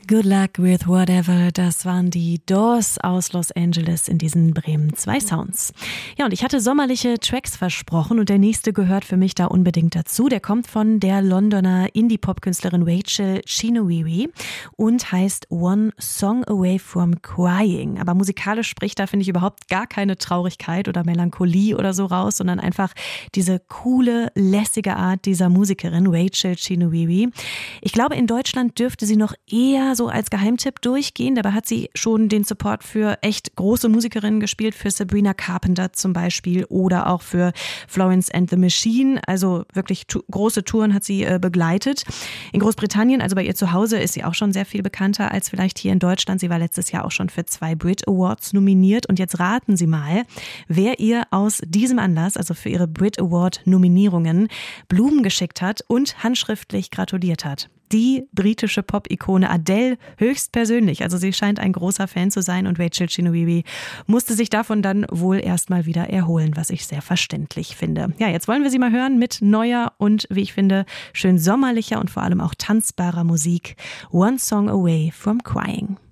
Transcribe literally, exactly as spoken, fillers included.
Good Luck with Whatever, das waren die Doors aus Los Angeles in diesen Bremen zwei Sounds. Ja, und ich hatte sommerliche Tracks versprochen und der nächste gehört für mich da unbedingt dazu. Der kommt von der Londoner Indie-Pop-Künstlerin Rachel Chinowiwi und heißt One Song Away from Crying. Aber musikalisch spricht da, finde ich, überhaupt gar keine Traurigkeit oder Melancholie oder so raus, sondern einfach diese coole, lässige Art dieser Musikerin Rachel Chinowiwi. Ich glaube, in Deutschland dürfte sie noch eher so als Geheimtipp durchgehen. Dabei hat sie schon den Support für echt große Musikerinnen gespielt, für Sabrina Carpenter zum Beispiel oder auch für Florence and the Machine. Also wirklich tu- große Touren hat sie äh, begleitet. In Großbritannien, also bei ihr zu Hause, ist sie auch schon sehr viel bekannter als vielleicht hier in Deutschland. Sie war letztes Jahr auch schon für zwei Brit Awards nominiert. Und jetzt raten Sie mal, wer ihr aus diesem Anlass, also für ihre Brit Award Nominierungen, Blumen geschickt hat und handschriftlich gratuliert hat. Die britische Pop-Ikone Adele höchstpersönlich. Also sie scheint ein großer Fan zu sein und Rachel Chinowiwi musste sich davon dann wohl erstmal wieder erholen, was ich sehr verständlich finde. Ja, jetzt wollen wir sie mal hören mit neuer und, wie ich finde, schön sommerlicher und vor allem auch tanzbarer Musik. One Song Away from Crying.